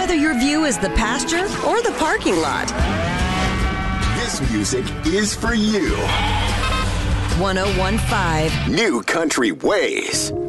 whether your view is the pasture or the parking lot. This music is for you. 1015 New Country Ways.